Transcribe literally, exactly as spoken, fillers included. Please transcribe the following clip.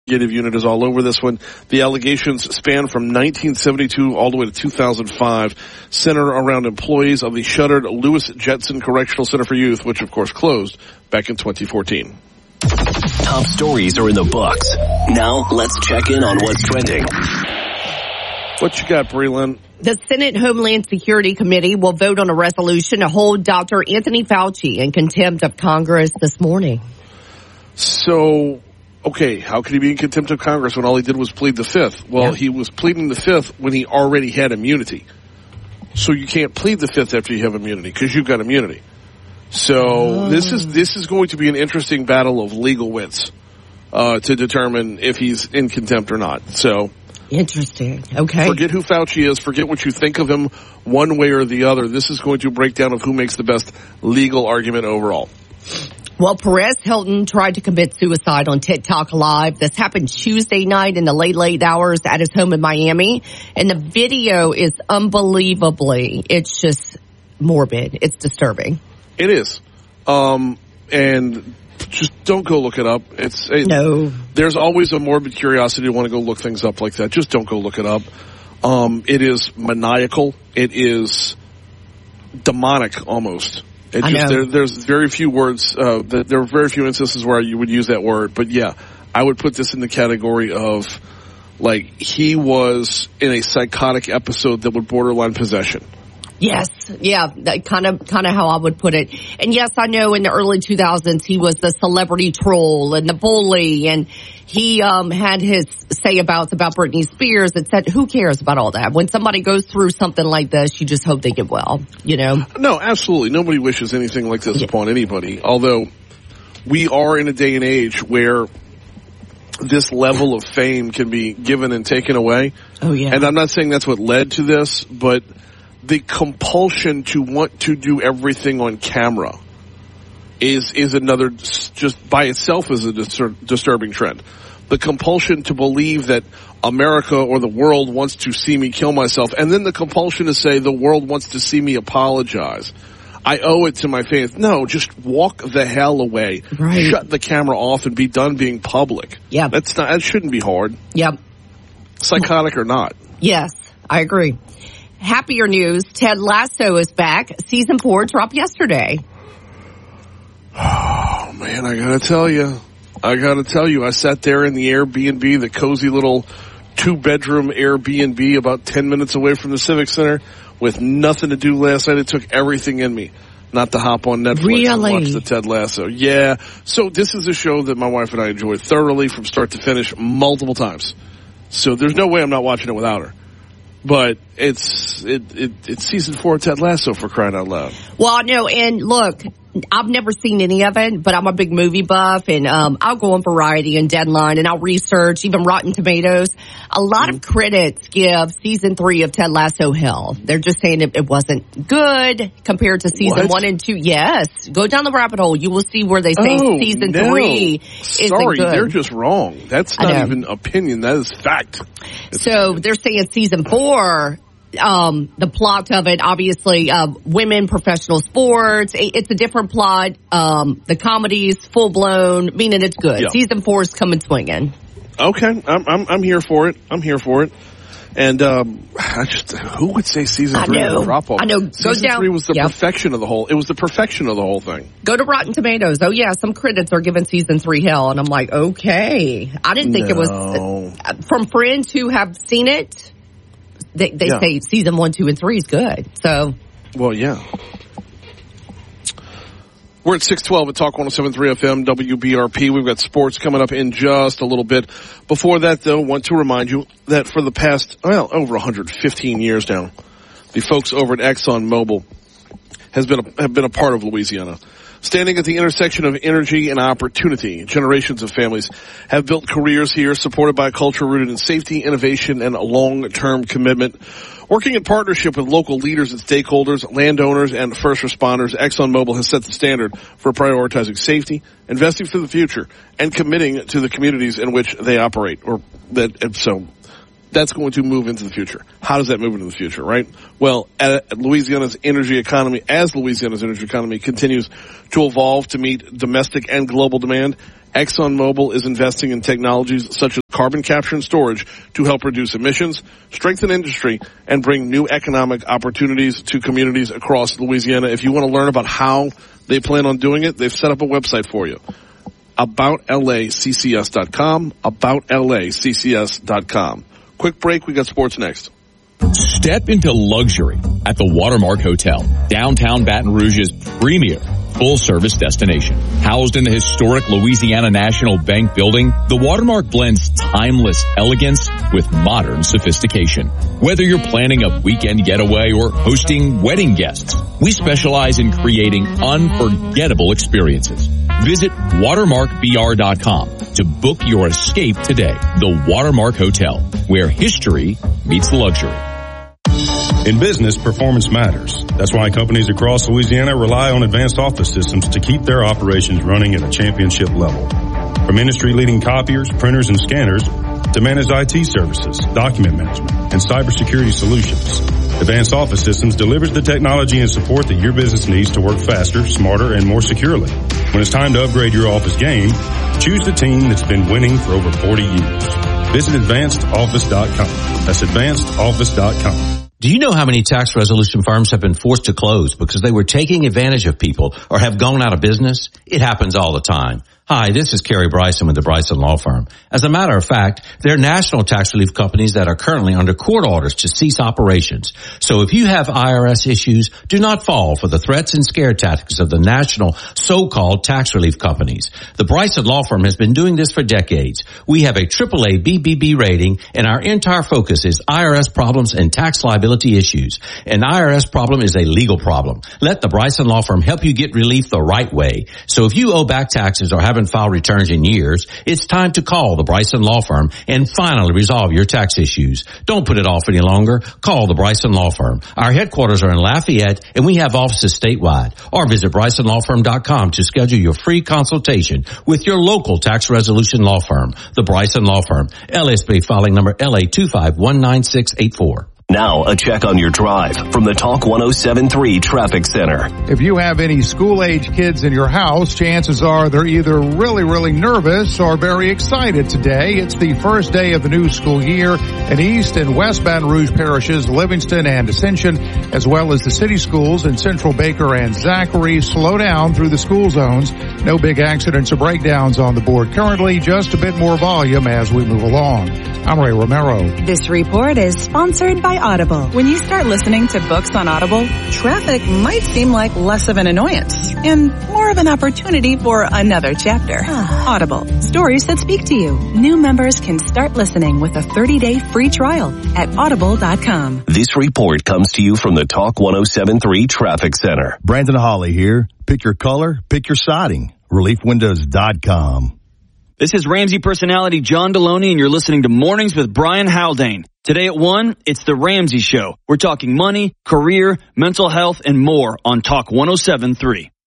investigative unit is all over this one. The allegations span from nineteen seventy-two all the way to two thousand five, center around employees of the shuttered Lewis Jetson Correctional Center for Youth, which of course closed back in twenty fourteen. Top stories are in the books. Now let's check in on what's trending. What you got, Breland? The Senate Homeland Security Committee will vote on a resolution to hold Doctor Anthony Fauci in contempt of Congress this morning. So, okay, how could he be in contempt of Congress when all he did was plead the fifth? Well, yeah. He was pleading the fifth when he already had immunity. So you can't plead the fifth after you have immunity because you've got immunity. So oh. this is this is going to be an interesting battle of legal wits uh, to determine if he's in contempt or not. So. Interesting. Okay. Forget who Fauci is. Forget what you think of him one way or the other. This is going to break down of who makes the best legal argument overall. Well, Perez Hilton tried to commit suicide on TikTok Live. This happened Tuesday night in the late, late hours at his home in Miami. And the video is unbelievably, it's just morbid. It's disturbing. It is. Um, and just don't go look it up. It's it, No. There's always a morbid curiosity to want to go look things up like that. Just don't go look it up. Um, it is maniacal. It is demonic almost. It I just, know. There, there's very few words, uh, that, there are very few instances where you would use that word. But yeah, I would put this in the category of, like, he was in a psychotic episode that would borderline possession. Yes, yeah, that kind of kind of how I would put it. And yes, I know in the early two thousands he was the celebrity troll and the bully, and he um had his say-abouts about Britney Spears and said, who cares about all that? When somebody goes through something like this, you just hope they get well, you know? No, absolutely. Nobody wishes anything like this yeah. upon anybody, although we are in a day and age where this level of fame can be given and taken away. Oh, yeah. And I'm not saying that's what led to this, but the compulsion to want to do everything on camera is is another, just by itself is a distur- disturbing trend. The compulsion to believe that America or the world wants to see me kill myself, and then the compulsion to say the world wants to see me apologize. I owe it to my fans. No, just walk the hell away. Right. Shut the camera off and be done being public. Yeah. That's not, that shouldn't be hard. Yep. Psychotic or not. Yes, I agree. Happier news, Ted Lasso is back. Season four dropped yesterday. Oh, man, I gotta tell you. I gotta tell you, I sat there in the Airbnb, the cozy little two-bedroom Airbnb about ten minutes away from the Civic Center with nothing to do last night. It took everything in me not to hop on Netflix really? and watch the Ted Lasso. Yeah. So this is a show that my wife and I enjoyed thoroughly from start to finish multiple times. So there's no way I'm not watching it without her. But it's it, it it's season four of Ted Lasso, for crying out loud. Well, no, and look, I've never seen any of it, but I'm a big movie buff, and um, I'll go on Variety and Deadline, and I'll research, even Rotten Tomatoes. A lot mm-hmm. of critics give season three of Ted Lasso hell. They're just saying it, it wasn't good compared to season what? one and two. Yes, go down the rabbit hole. You will see where they say oh, season no. three Sorry, isn't good. They're just wrong. That's not even opinion. That is fact. It's so they're saying season four. Um, the plot of it, obviously, uh, women, professional sports. It's a different plot. Um, the comedy's full blown, meaning it's good. Yeah. Season four is coming swinging. Okay, I'm I'm I'm here for it. I'm here for it. And um, I just who would say season three was a drop off? I know. Go season down. three was the yep. perfection of the whole. It was the perfection of the whole thing. Go to Rotten Tomatoes. Oh yeah, some critics are giving season three hell, and I'm like, okay. I didn't think no. it was uh, from friends who have seen it. They, they yeah. say season one, two, and three is good. So, well, yeah. We're at six twelve at Talk one oh seven point three F M, W B R P. We've got sports coming up in just a little bit. Before that, though, I want to remind you that for the past, well, over one hundred fifteen years now, the folks over at ExxonMobil has been a, have been a part of Louisiana. Standing at the intersection of energy and opportunity, generations of families have built careers here, supported by a culture rooted in safety, innovation, and a long-term commitment. Working in partnership with local leaders and stakeholders, landowners, and first responders, ExxonMobil has set the standard for prioritizing safety, investing for the future, and committing to the communities in which they operate. Or that, so That's going to move into the future. How does that move into the future, right? Well, at Louisiana's energy economy, as Louisiana's energy economy continues to evolve to meet domestic and global demand, ExxonMobil is investing in technologies such as carbon capture and storage to help reduce emissions, strengthen industry, and bring new economic opportunities to communities across Louisiana. If you want to learn about how they plan on doing it, they've set up a website for you. about L A C C S dot com, about L A C C S dot com. Quick break, we got sports next. Step into luxury at the Watermark Hotel, downtown Baton Rouge's premier full-service destination. Housed in the historic Louisiana National Bank building, the Watermark blends timeless elegance with modern sophistication. Whether you're planning a weekend getaway or hosting wedding guests, we specialize in creating unforgettable experiences. Visit watermark b r dot com to book your escape today. The Watermark Hotel, where history meets luxury. In business, performance matters. That's why companies across Louisiana rely on Advanced Office Systems to keep their operations running at a championship level. From industry-leading copiers, printers, and scanners to managed I T services, document management, and cybersecurity solutions, Advanced Office Systems delivers the technology and support that your business needs to work faster, smarter, and more securely. When it's time to upgrade your office game, choose the team that's been winning for over forty years. Visit advanced office dot com. That's advanced office dot com. Do you know how many tax resolution firms have been forced to close because they were taking advantage of people or have gone out of business? It happens all the time. Hi, this is Kerry Bryson with the Bryson Law Firm. As a matter of fact, there are national tax relief companies that are currently under court orders to cease operations. So if you have I R S issues, do not fall for the threats and scare tactics of the national so-called tax relief companies. The Bryson Law Firm has been doing this for decades. We have a triple A B B B rating, and our entire focus is I R S problems and tax liability issues. An I R S problem is a legal problem. Let the Bryson Law Firm help you get relief the right way. So if you owe back taxes or haven't filed returns in years, it's time to call the Bryson Law Firm and finally resolve your tax issues. Don't put it off any longer. Call the Bryson Law Firm. Our headquarters are in Lafayette, and we have offices statewide. Or visit bryson law firm dot com to schedule your free consultation with your local tax resolution law firm. The Bryson Law Firm, L S B filing number L A two five one nine six eight four. Now, a check on your drive from the Talk one oh seven point three Traffic Center. If you have any school-age kids in your house, chances are they're either really, really nervous or very excited today. It's the first day of the new school year in East and West Baton Rouge parishes, Livingston and Ascension, as well as the city schools in Central Baker and Zachary. Slow down through the school zones. No big accidents or breakdowns on the board currently, just a bit more volume as we move along. I'm Ray Romero. This report is sponsored by Audible. When you start listening to books on Audible, traffic might seem like less of an annoyance and more of an opportunity for another chapter. Audible, stories that speak to you. New members can start listening with a thirty-day free trial at audible dot com. This report comes to you from the Talk one oh seven point three Traffic Center. Brandon Hawley here. Pick your color, pick your siding. relief windows dot com. This is Ramsey personality John Deloney, and you're listening to Mornings with Brian Haldane. Today at one, it's The Ramsey Show. We're talking money, career, mental health, and more on Talk one oh seven point three.